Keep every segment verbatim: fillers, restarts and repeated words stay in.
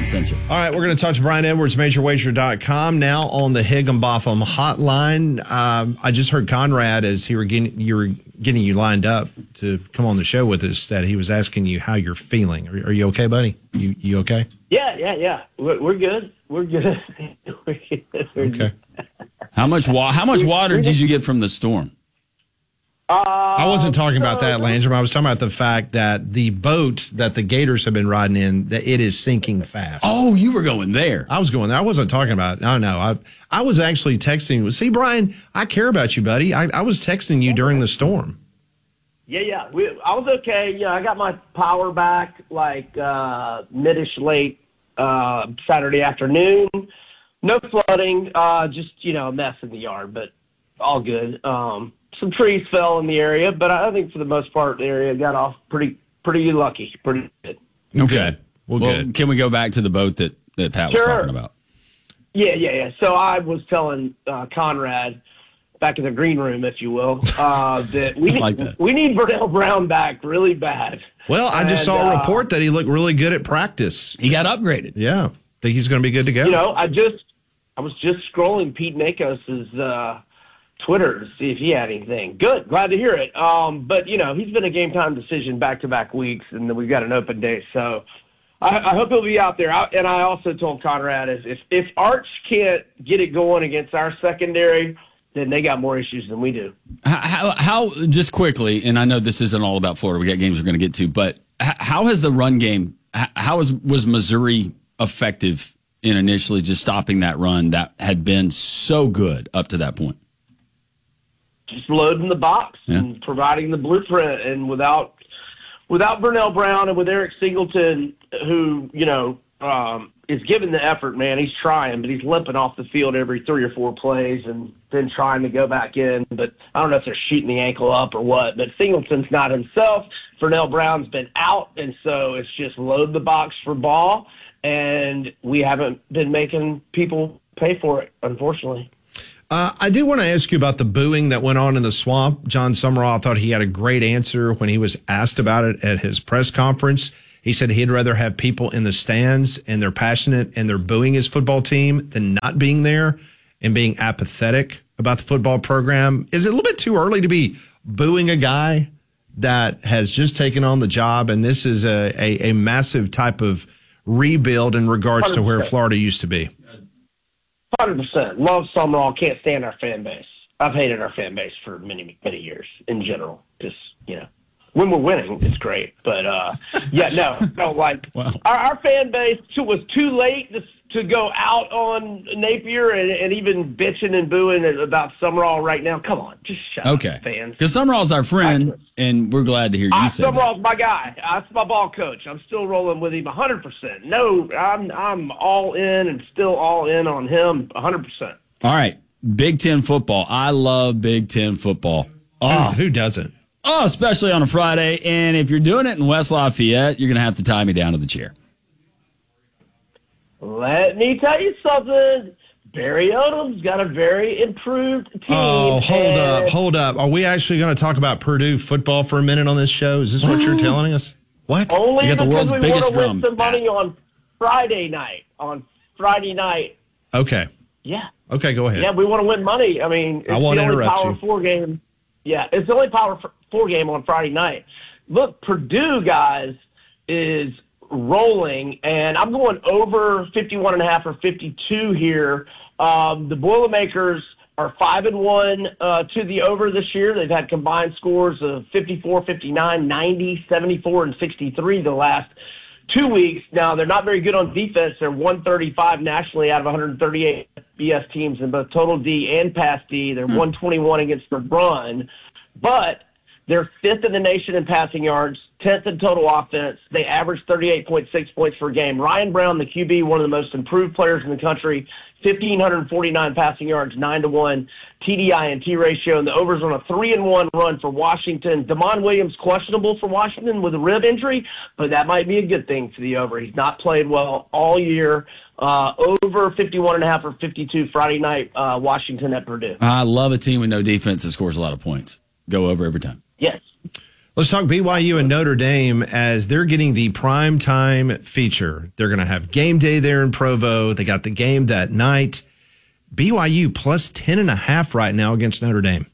John sent you. All right, we're going to talk to Brian Edwards, major wager dot com, now on the Higginbotham hotline. Um, I just heard Conrad, as he were getting, you were getting you lined up to come on the show with us, that he was asking you how you're feeling. Are, are you okay, buddy? You you okay? Yeah, yeah, yeah. We're, we're good. We're good. We're good. Okay. How much wa- How much water did you get from the storm? Uh, I wasn't talking about that, Landrum. I was talking about the fact that the boat that the Gators have been riding in, that it is sinking fast. Oh, you were going there. I was going there. I wasn't talking about it. No, no. I I was actually texting you. See, Brian, I care about you, buddy. I, I was texting you during the storm. Yeah, yeah. We, I was okay. Yeah, I got my power back like uh, mid-ish late uh, Saturday afternoon. No flooding, uh, just, you know, a mess in the yard, but all good. Um, some trees fell in the area, but I think for the most part, the area got off pretty pretty lucky, pretty good. Okay. Well, well good. Can we go back to the boat that, that Pat was Sure. talking about? Yeah, yeah, yeah. So I was telling uh, Conrad back in the green room, if you will, uh, that we I like that. we need Vernell Brown back really bad. Well, I just And, saw a uh, report that he looked really good at practice. He got upgraded. Yeah. Think he's going to be good to go? You know, I just I was just scrolling Pete Nakos's uh, Twitter to see if he had anything. Good, glad to hear it. Um, but you know, he's been a game time decision back to back weeks, and then we've got an open date, so I, I hope he'll be out there. I, and I also told Conrad if, if if Arch can't get it going against our secondary, then they got more issues than we do. How, how, how just quickly, and I know this isn't all about Florida. We got games we're going to get to, but h- how has the run game? h- How is, was Missouri effective in initially just stopping that run that had been so good up to that point? Just loading the box Yeah. and providing the blueprint, and without without Vernell Brown and with Eric Singleton, who you know um, is giving the effort, man, he's trying, but he's limping off the field every three or four plays, and then trying to go back in. But I don't know if they're shooting the ankle up or what. But Singleton's not himself. Vernell Brown's been out, and so it's just load the box for ball, and we haven't been making people pay for it, unfortunately. Uh, I do want to ask you about the booing that went on in the swamp. John Summerall, I thought he had a great answer when he was asked about it at his press conference. He said he'd rather have people in the stands and they're passionate and they're booing his football team than not being there and being apathetic about the football program. Is it a little bit too early to be booing a guy that has just taken on the job? And this is a, a, a massive type of rebuild in regards to where Florida used to be. one hundred percent. Love Summerall. Can't stand our fan base. I've hated our fan base for many, many years in general. Just, you know, when we're winning, it's great. But, uh, yeah, no, no, like, Wow. our, our fan base too, was too late to, to go out on Napier and, and even bitching and booing about Summerall right now. Come on, just shut Okay. up, fans. Because Summerall's our friend, and we're glad to hear you I, say that. Summerall's my guy. That's my ball coach. I'm still rolling with him one hundred percent. No, I'm I'm all in and still all in on him one hundred percent. All right, Big Ten football. I love Big Ten football. Oh, Who doesn't? oh, especially on a Friday. And if you're doing it in West Lafayette, you're going to have to tie me down to the chair. Let me tell you something. Barry Odom's got a very improved team. Oh, hold and up, hold up. Are we actually going to talk about Purdue football for a minute on this show? Is this what you're telling us? What? Only You got the because world's we biggest want to drum. win some money on Friday night. On Friday night. Okay. Yeah. Okay, go ahead. Yeah, we want to win money. I mean, it's I won't the only interrupt Power you. Four game. Yeah, it's the only Power Four game on Friday night. Look, Purdue, guys, is rolling, and I'm going over fifty-one and a half or fifty-two here. Um, the Boilermakers are five and one uh, to the over this year. They've had combined scores of fifty-four, fifty-nine, ninety, seventy-four, and sixty-three the last two weeks. Now, they're not very good on defense. They're one thirty-five nationally out of one hundred thirty-eight B S teams in both total D and pass D. They're one twenty-one against the run, but they're fifth in the nation in passing yards, tenth in total offense. They average thirty-eight point six points per game. Ryan Brown, the Q B, one of the most improved players in the country, one thousand five hundred forty-nine passing yards, nine to one T D I and T ratio, and the over's on a three and one run for Washington. Damon Williams questionable for Washington with a rib injury, but that might be a good thing for the over. He's not played well all year. Uh, over fifty-one and a half or fifty-two Friday night, uh, Washington at Purdue. I love a team with no defense that scores a lot of points. Go over every time. Yes. Let's talk B Y U and Notre Dame as they're getting the prime time feature. They're going to have game day there in Provo. They got the game that night. B Y U plus ten and a half right now against Notre Dame.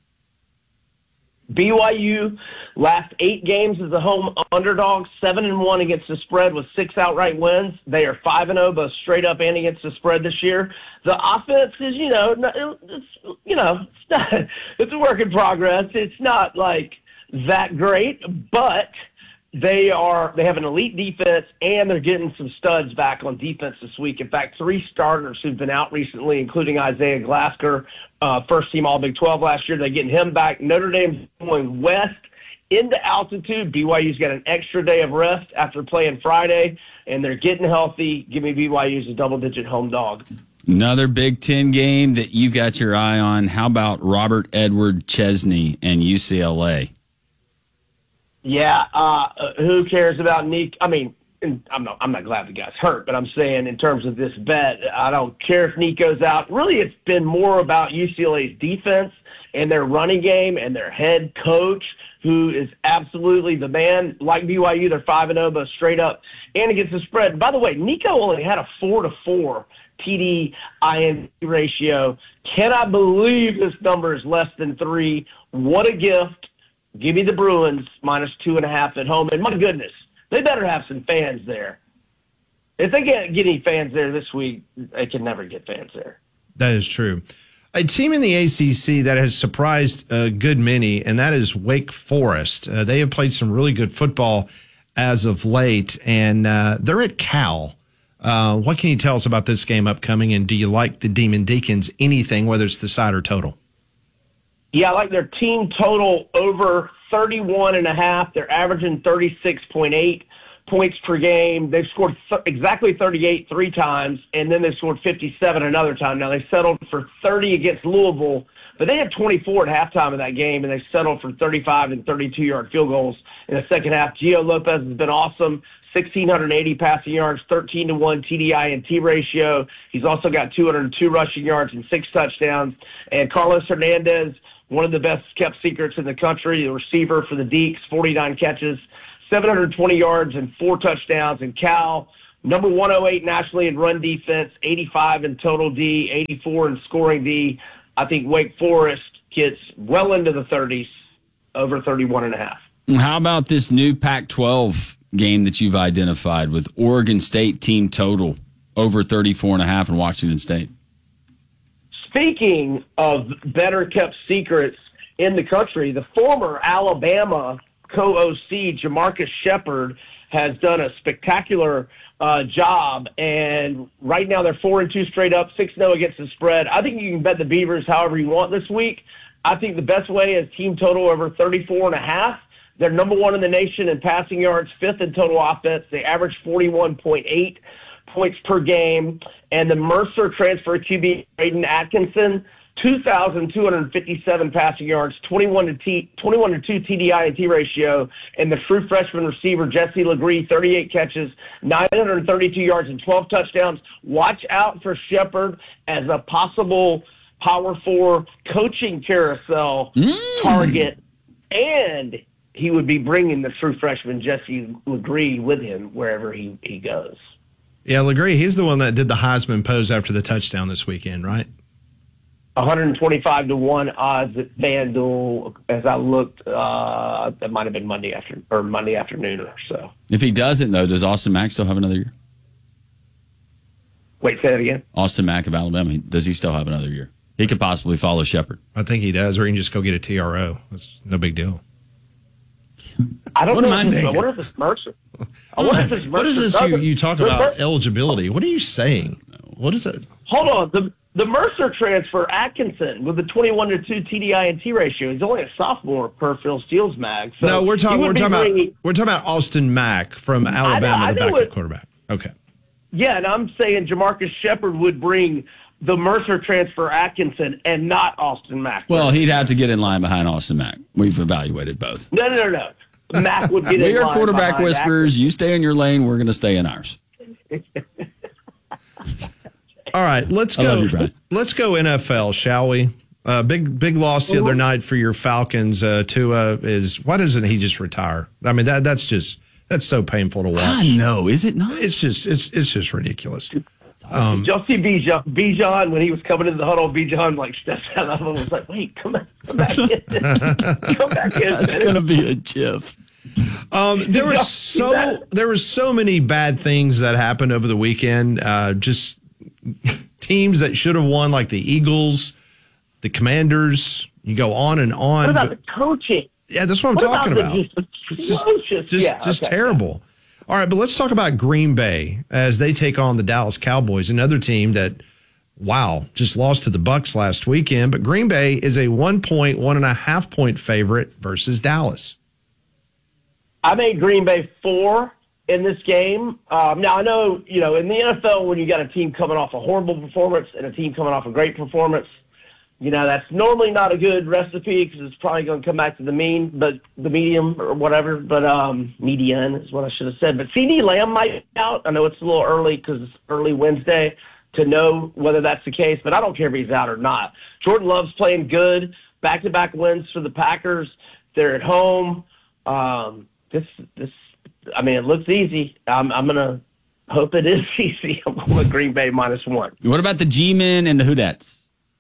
B Y U last eight games as a home underdog, seven and one against the spread with six outright wins. They are five and zero both straight up and against the spread this year. The offense is, you know, it's you know, it's not, it's a work in progress. It's not like that great, but they are they have an elite defense and they're getting some studs back on defense this week. In fact, three starters who've been out recently, including Isaiah Glasker, uh, first team All Big twelve last year. They're getting him back. Notre Dame's going west into altitude. B Y U's got an extra day of rest after playing Friday, and they're getting healthy. Give me B Y U as a double-digit home dog. Another Big Ten game that you've got your eye on. How about Robert Edward Chesney and U C L A? Yeah, uh, who cares about Nick? I mean, I'm not, I'm not glad the guy's hurt, but I'm saying in terms of this bet, I don't care if Nico's out. Really, it's been more about U C L A's defense and their running game and their head coach, who is absolutely the man. Like B Y U, they're five and oh, but straight up and against the spread. By the way, Nico only had a four to four T D I N T ratio. Cannot believe this number is less than three. What a gift. Give me the Bruins minus two and a half at home. And my goodness, they better have some fans there. If they can't get any fans there this week, they can never get fans there. That is true. A team in the A C C that has surprised a good many, and that is Wake Forest. Uh, they have played some really good football as of late, and uh, they're at Cal. Uh, what can you tell us about this game upcoming, and do you like the Demon Deacons anything, whether it's the side or total? Yeah, I like their team total over thirty-one and a half. They're averaging thirty-six point eight points per game. They've scored th- exactly thirty-eight three times, and then they scored fifty-seven another time. Now, they settled for thirty against Louisville, but they had twenty-four at halftime of that game, and they settled for thirty-five and thirty-two-yard field goals in the second half. Gio Lopez has been awesome. one thousand six hundred eighty passing yards, thirteen to one T D I N T ratio. He's also got two hundred two rushing yards and six touchdowns. And Carlos Hernandez, one of the best-kept secrets in the country, the receiver for the Deacs, forty-nine catches, seven hundred twenty yards and four touchdowns. And Cal, number one oh eight nationally in run defense, eighty-five in total D, eighty-four in scoring D. I think Wake Forest gets well into the thirties, over thirty-one and a half. How about this new Pac twelve game that you've identified with Oregon State team total over thirty-four and a half in Washington State? Speaking of better-kept secrets in the country, the former Alabama co-O C, Jamarcus Shepard, has done a spectacular uh, job, and right now they're four and two straight up, six and oh against the spread. I think you can bet the Beavers however you want this week. I think the best way is team total over thirty-four and a half. They're number one in the nation in passing yards, fifth in total offense. They average forty-one point eight points per game. And the Mercer transfer Q B, Braden Atkinson, two thousand two hundred fifty-seven passing yards, twenty-one to two T D I N T ratio. And the true freshman receiver, Jesse Legree, thirty-eight catches, nine hundred thirty-two yards and twelve touchdowns. Watch out for Shepard as a possible Power Four coaching carousel mm. target. And he would be bringing the true freshman Jesse Legree with him wherever he, he goes. Yeah, Legree, he's the one that did the Heisman pose after the touchdown this weekend, right? one twenty-five to one odds at FanDuel. As I looked, uh, that might have been Monday after or Monday afternoon or so. If he doesn't, though, does Austin Mack still have another year? Wait, say that again? Austin Mack of Alabama, does he still have another year? He could possibly follow Shepard. I think he does, or he can just go get a T R O. That's no big deal. I don't what know. Am I, I wonder if it's Mercer. I wonder if it's Mercer. What is this you, you talk about eligibility? What are you saying? What is it? Hold on. The the Mercer transfer, Atkinson, with the twenty-one to two T D I N T ratio, he's only a sophomore per Phil Steele's mag. So no, we're talking we're talking bringing, about we're talking about Austin Mack from Alabama, I know, I the backup it, quarterback. Okay. Yeah, and I'm saying Jamarcus Shepard would bring the Mercer transfer Atkinson and not Austin Mack. Well, he'd have to get in line behind Austin Mack. We've evaluated both. No, no, no, no. Mack would get in line. We are quarterback whisperers. Atkinson. You stay in your lane. We're going to stay in ours. All right, let's I go. love you, Brian. Let's go N F L, shall we? Uh, big big loss the other night for your Falcons. Uh, Tua is why doesn't he just retire? I mean that that's just that's so painful to watch. I know, is it not? It's just it's it's just ridiculous. Um, Did y'all see Bijan, Bijan when he was coming into the huddle? Bijan like steps out of him and was like, "Wait, come back, come back in, come back in." That's going to be a GIF. Um, there was so there was so many bad things that happened over the weekend. Uh, just teams that should have won, like the Eagles, the Commanders. You go on and on. What about but, the coaching? Yeah, that's what I'm what talking about. about. It's just atrocious. Just, yeah, just okay. terrible. All right, but let's talk about Green Bay as they take on the Dallas Cowboys, another team that, wow, just lost to the Bucs last weekend. But Green Bay is a one point, one and a half point favorite versus Dallas. I made Green Bay four in this game. Um, now, I know, you know, in the N F L, when you got a team coming off a horrible performance and a team coming off a great performance, you know, that's normally not a good recipe because it's probably going to come back to the mean, but the medium or whatever. But um, median is what I should have said. But C D Lamb might be out. I know it's a little early because it's early Wednesday to know whether that's the case, but I don't care if he's out or not. Jordan Love's playing good. Back-to-back wins for the Packers. They're at home. Um, this, this, I mean, it looks easy. I'm, I'm going to hope it is easy. I'm going with Green Bay minus one. What about the G-Men and the Who-Dats?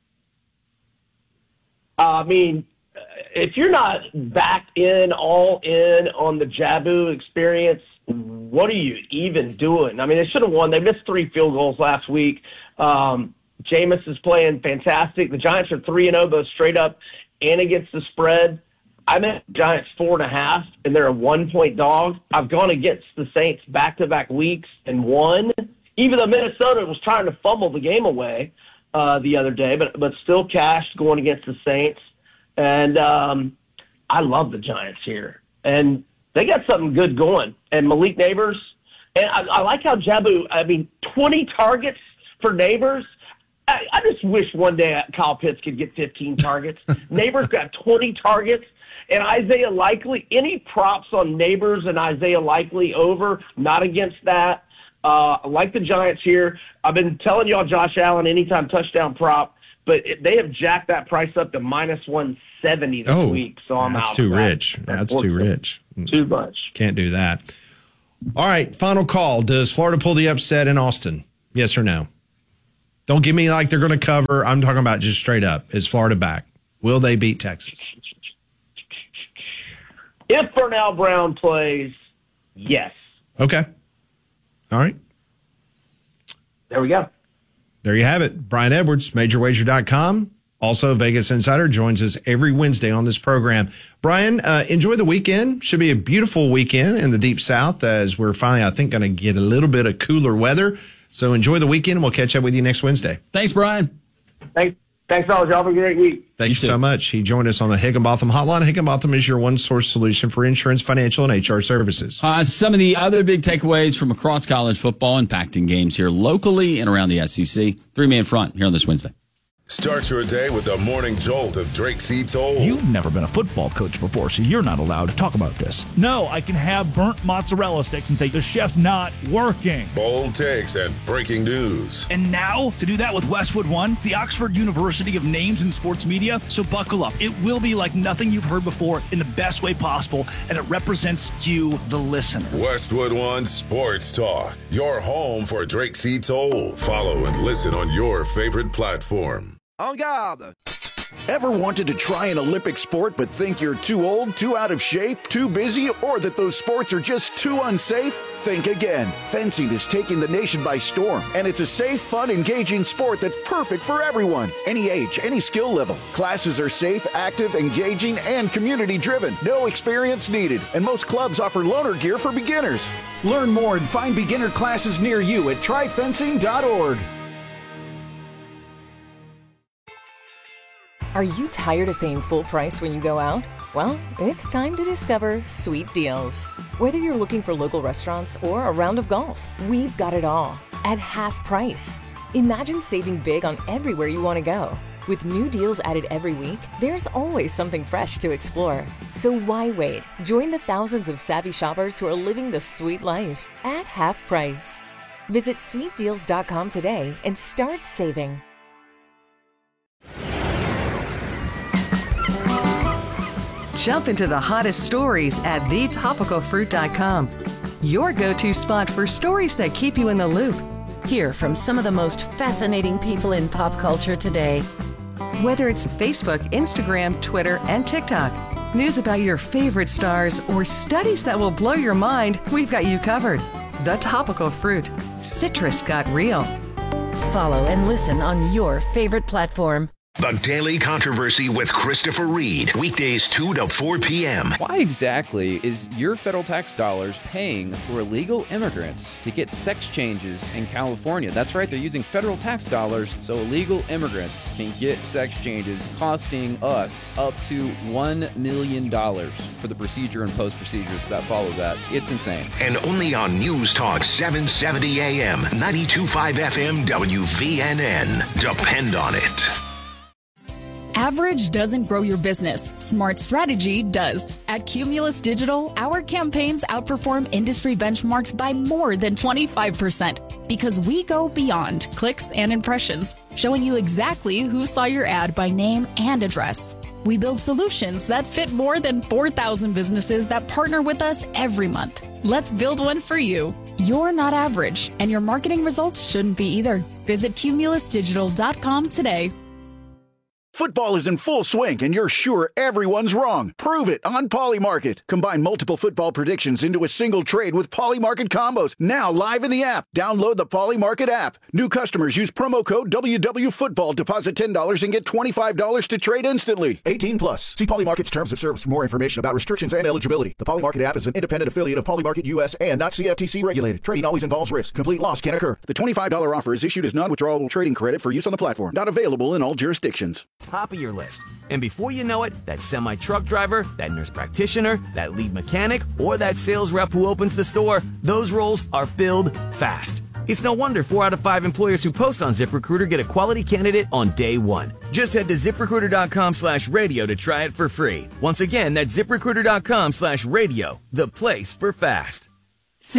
Uh, I mean, if you're not back in, all in on the Jabu experience, what are you even doing? I mean, they should have won. They missed three field goals last week. Um, Jameis is playing fantastic. The Giants are three and oh, both straight up and against the spread. I meant Giants four and a half, and they're a one-point dog. I've gone against the Saints back-to-back weeks and won, even though Minnesota was trying to fumble the game away uh, the other day, but but still cashed going against the Saints. And um, I love the Giants here. And they got something good going. And Malik Neighbors, and I, I like how Jabu, I mean, twenty targets for Neighbors. I, I just wish one day Kyle Pitts could get fifteen targets. Neighbors got twenty targets. And Isaiah Likely, any props on Neighbors and Isaiah Likely over, not against that. Uh, I like the Giants here. I've been telling y'all Josh Allen anytime touchdown prop, but it, they have jacked that price up to minus one seventy this oh, week. So I'm that's out. Too that. rich. That's, that's too rich. Too much. Can't do that. All right, final call. Does Florida pull the upset in Austin? Yes or no? Don't give me like they're going to cover. I'm talking about just straight up. Is Florida back? Will they beat Texas? If Bernal Brown plays, yes. Okay. All right. There we go. There you have it. Brian Edwards, major wager dot com. Also, Vegas Insider joins us every Wednesday on this program. Brian, uh, enjoy the weekend. Should be a beautiful weekend in the Deep South as we're finally, I think, going to get a little bit of cooler weather. So enjoy the weekend, and we'll catch up with you next Wednesday. Thanks, Brian. Thanks. Thanks, all. Y'all have a great week. Thank you, you so much. He joined us on the Higginbotham Hotline. Higginbotham is your one-source solution for insurance, financial, and H R services. Uh, some of the other big takeaways from across college football impacting games here locally and around the S E C. Three-man front here on this Wednesday. Start your day with the morning jolt of Drake C. Toll. You've never been a football coach before, so you're not allowed to talk about this. No, I can have burnt mozzarella sticks and say the chef's not working. Bold takes and breaking news. And now, to do that with Westwood One, the Oxford University of names in sports media. So buckle up. It will be like nothing you've heard before in the best way possible, and it represents you, the listener. Westwood One Sports Talk, your home for Drake C. Toll. Follow and listen on your favorite platform. En garde! Ever wanted to try an Olympic sport but think you're too old, too out of shape, too busy, or that those sports are just too unsafe? Think again. Fencing is taking the nation by storm, and it's a safe, fun, engaging sport that's perfect for everyone. Any age, any skill level. Classes are safe, active, engaging, and community-driven. No experience needed, and most clubs offer loaner gear for beginners. Learn more and find beginner classes near you at try fencing dot org. Are you tired of paying full price when you go out? Well, it's time to discover Sweet Deals. Whether you're looking for local restaurants or a round of golf, we've got it all at half price. Imagine saving big on everywhere you want to go. With new deals added every week, there's always something fresh to explore. So why wait? Join the thousands of savvy shoppers who are living the sweet life at half price. Visit sweet deals dot com today and start saving. Jump into the hottest stories at the topical fruit dot com. Your go-to spot for stories that keep you in the loop. Hear from some of the most fascinating people in pop culture today. Whether it's Facebook, Instagram, Twitter, and TikTok, news about your favorite stars, or studies that will blow your mind, we've got you covered. The Topical Fruit. Citrus got real. Follow and listen on your favorite platform. The Daily Controversy with Christopher Reed. Weekdays two to four p.m. Why exactly is your federal tax dollars paying for illegal immigrants to get sex changes in California? That's right, they're using federal tax dollars so illegal immigrants can get sex changes, costing us up to one million dollars for the procedure and post-procedures that follow that. It's insane. And only on News Talk seven seventy A M, ninety-two point five F M, W V N N. Depend on it. Average doesn't grow your business. Smart strategy does. At Cumulus Digital, our campaigns outperform industry benchmarks by more than twenty-five percent because we go beyond clicks and impressions, showing you exactly who saw your ad by name and address. We build solutions that fit more than four thousand businesses that partner with us every month. Let's build one for you. You're not average, and your marketing results shouldn't be either. Visit cumulus digital dot com today. Football is in full swing, and you're sure everyone's wrong. Prove it on Polymarket. Combine multiple football predictions into a single trade with Polymarket combos. Now live in the app. Download the Polymarket app. New customers use promo code W W Football. Deposit ten dollars and get twenty-five dollars to trade instantly. eighteen plus. See Polymarket's terms of service for more information about restrictions and eligibility. The Polymarket app is an independent affiliate of Polymarket U S and not C F T C regulated. Trading always involves risk. Complete loss can occur. The twenty-five dollars offer is issued as non-withdrawable trading credit for use on the platform. Not available in all jurisdictions. Top of your list. And before you know it, that semi-truck driver, that nurse practitioner, that lead mechanic, or that sales rep who opens the store, those roles are filled fast. It's no wonder four out of five employers who post on ZipRecruiter get a quality candidate on day one. Just head to ZipRecruiter.com slash radio to try it for free. Once again, that's ZipRecruiter.com slash radio, the place for fast.